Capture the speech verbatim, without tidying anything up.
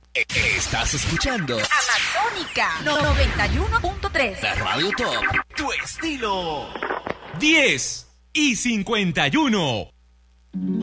Estás escuchando Amazónica noventa y uno punto tres. La Radio Top. Tu estilo. diez y cincuenta y uno.